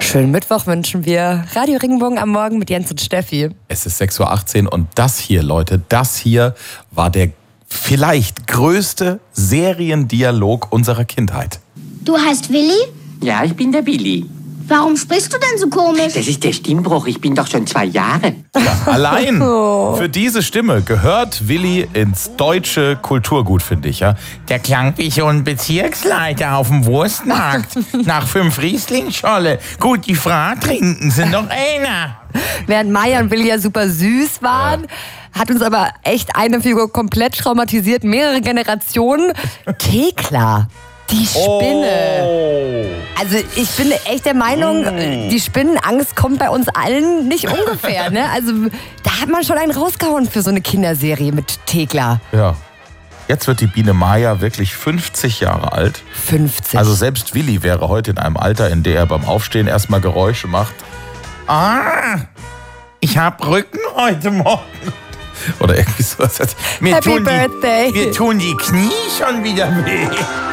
Schönen Mittwoch wünschen wir. Radio Regenbogen am Morgen mit Jens und Steffi. Es ist 6.18 Uhr und das hier, Leute, das hier war der vielleicht größte Seriendialog unserer Kindheit. Du heißt Willi? Ja, ich bin der Billy. Warum sprichst du denn so komisch? Das ist der Stimmbruch, ich bin doch schon 2 Jahre. Ja, allein für diese Stimme gehört Willi ins deutsche Kulturgut, finde ich. Ja? Der klang wie so ein Bezirksleiter auf dem Wurstmarkt. Nach 5 Rieslingscholle. Gut, die Frau trinken sind noch einer. Während Maya und Willi ja super süß waren, hat uns aber echt eine Figur komplett traumatisiert. Mehrere Generationen. Thekla. Die Spinne. Also ich bin echt der Meinung, die Spinnenangst kommt bei uns allen nicht ungefähr. Ne? Also da hat man schon einen rausgehauen für so eine Kinderserie mit Thekla. Ja. Jetzt wird die Biene Maya wirklich 50 Jahre alt. 50. Also selbst Willi wäre heute in einem Alter, in dem er beim Aufstehen erstmal Geräusche macht. Ich hab Rücken heute Morgen. Oder irgendwie sowas. Happy Birthday. Mir tun die Knie schon wieder weh.